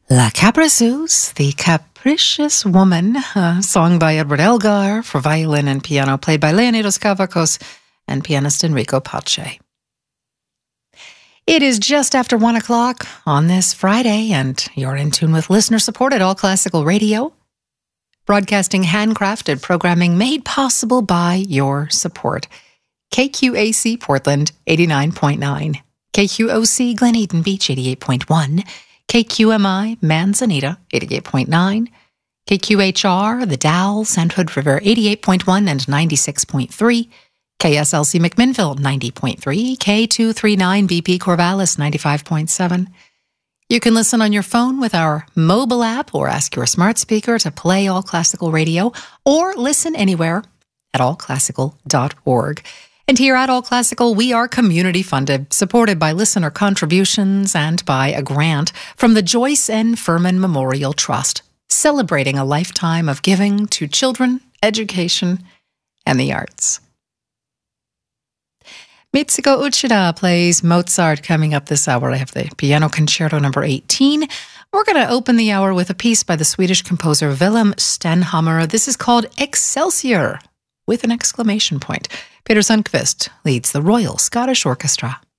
La Capricieuse, The Capricious Woman, a song by Edward Elgar for violin and piano, played by Leonidas Kavakos and pianist Enrico Pace. It is just after 1 o'clock on this Friday, and you're in tune with listener-supported All Classical Radio, broadcasting handcrafted programming made possible by your support. KQAC Portland, 89.9. KQOC Glen Eden Beach, 88.1. KQMI Manzanita, 88.9. KQHR The Dalles and Hood River, 88.1 and 96.3. KSLC McMinnville, 90.3. K239 BP Corvallis, 95.7. You can listen on your phone with our mobile app or ask your smart speaker to play All Classical Radio, or listen anywhere at allclassical.org. And here at All Classical, we are community funded, supported by listener contributions and by a grant from the Joyce N. Furman Memorial Trust, celebrating a lifetime of giving to children, education, and the arts. Mitsuko Uchida plays Mozart coming up this hour. I have the Piano Concerto number 18. We're going to open the hour with a piece by the Swedish composer Wilhelm Stenhammar. This is called Excelsior, with an exclamation point. Peter Sundqvist leads the Royal Scottish Orchestra.